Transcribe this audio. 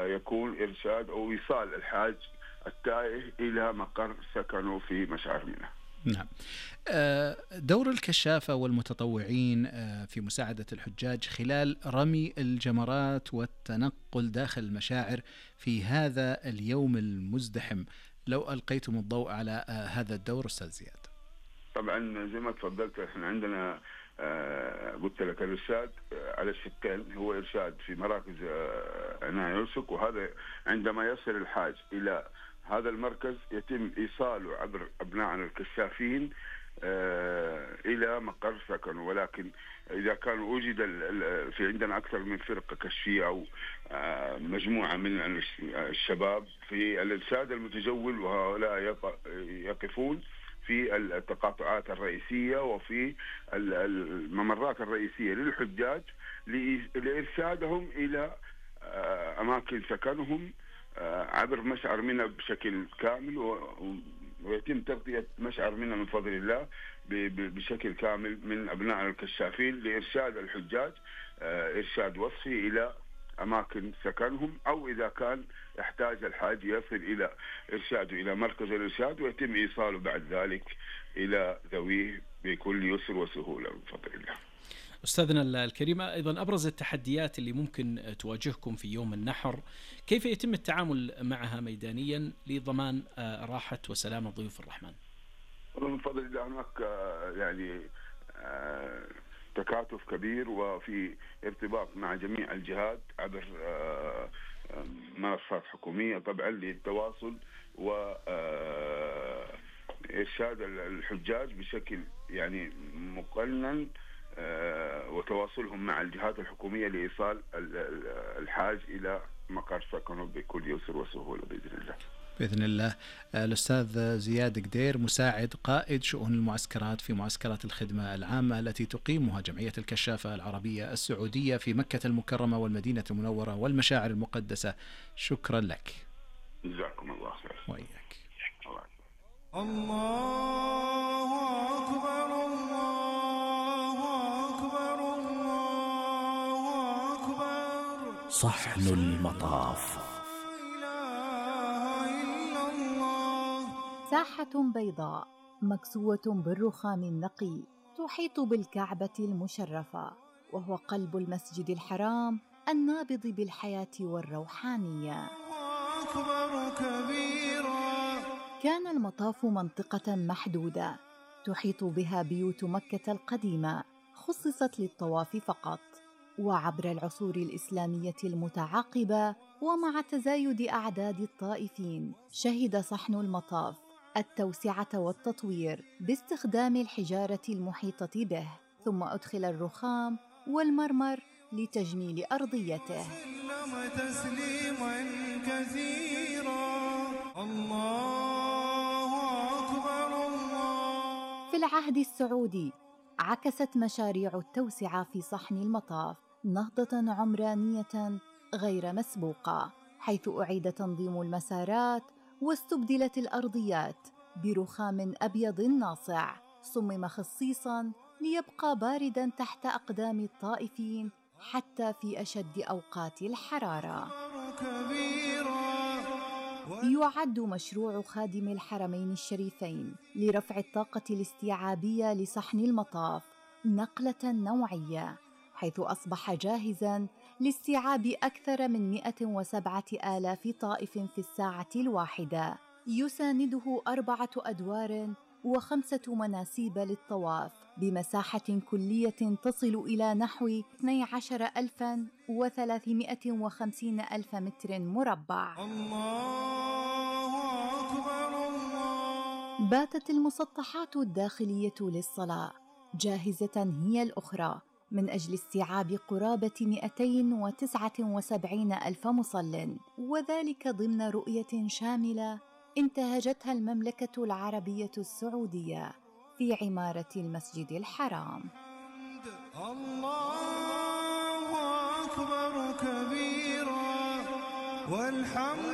يكون إرشاد أو إيصال الحاج التائه إلى مقر سكنه في مشعر منى. نعم. دور الكشافة والمتطوعين في مساعدة الحجاج خلال رمي الجمرات والتنقل داخل المشاعر في هذا اليوم المزدحم، لو ألقيتم الضوء على هذا الدور أستاذ زياد. طبعا زي ما تفضلت، احنا عندنا قلت لك الإرشاد على الشقين، هو إرشاد في مراكز عناية يرسك، وهذا عندما يصل الحاج إلى هذا المركز يتم إيصاله عبر أبنائنا الكشافين إلى مقر سكنه. ولكن إذا كان وجد في عندنا أكثر من فرقة كشفية أو مجموعة من الشباب في الإرشاد المتجول، وهؤلاء يقفون في التقاطعات الرئيسية وفي الممرات الرئيسية للحجاج لإرشادهم إلى أماكن سكنهم عبر مشعر منى بشكل كامل، ويتم تغطية مشعر منى من فضل الله بشكل كامل من أبناء الكشافين لإرشاد الحجاج إرشاد وصفي إلى أماكن سكنهم، أو إذا كان يحتاج الحاج يصل إلى إرشاده إلى مركز الإرشاد ويتم إيصاله بعد ذلك إلى ذويه بكل يسر وسهولة بفضل الله. أستاذنا الكريم، أيضا أبرز التحديات اللي ممكن تواجهكم في يوم النحر، كيف يتم التعامل معها ميدانيا لضمان راحة وسلامة ضيوف الرحمن؟ من فضل الله هناك يعني تكاتف كبير وفي ارتباط مع جميع الجهات عبر منصات حكومية طبعا للتواصل وإرشاد الحجاج بشكل يعني مقنن، وتواصلهم مع الجهات الحكومية لإيصال الحاج إلى مقر سكنه بكل يسر وسهولة بإذن الله. بإذن الله. الأستاذ زياد قدير، مساعد قائد شؤون المعسكرات في معسكرات الخدمة العامة التي تقيمها جمعية الكشافة العربية السعودية في مكة المكرمة والمدينة المنورة والمشاعر المقدسة، شكرا لك. جزاكم الله خير. وإياك. الله أكبر الله أكبر الله أكبر. صحن المطاف. ساحة بيضاء مكسوة بالرخام النقي تحيط بالكعبة المشرفة، وهو قلب المسجد الحرام النابض بالحياة والروحانية. كان المطاف منطقة محدودة تحيط بها بيوت مكة القديمة، خصصت للطواف فقط. وعبر العصور الإسلامية المتعاقبة ومع تزايد أعداد الطائفين، شهد صحن المطاف التوسعة والتطوير باستخدام الحجارة المحيطة به، ثم أدخل الرخام والمرمر لتجميل أرضيته. تسليما كثيرا. الله أكبر الله. في العهد السعودي عكست مشاريع التوسعة في صحن المطاف نهضة عمرانية غير مسبوقة، حيث أعيد تنظيم المسارات واستبدلت الأرضيات برخام أبيض ناصع صمم خصيصاً ليبقى بارداً تحت أقدام الطائفين حتى في أشد أوقات الحرارة. يعد مشروع خادم الحرمين الشريفين لرفع الطاقة الاستيعابية لصحن المطاف نقلة نوعية، حيث أصبح جاهزاً لاستيعاب أكثر من 107,000 طائف في الساعة الواحدة، يسانده 4 أدوار و5 مناسيب للطواف بمساحة كلية تصل إلى نحو 12,350 متر مربع. الله أكبر الله. باتت المسطحات الداخلية للصلاة جاهزة هي الأخرى من أجل استيعاب قرابة 279,000 مصل، وذلك ضمن رؤية شاملة انتهجتها المملكة العربية السعودية في عمارة المسجد الحرام. الله أكبر كبيرا والحمد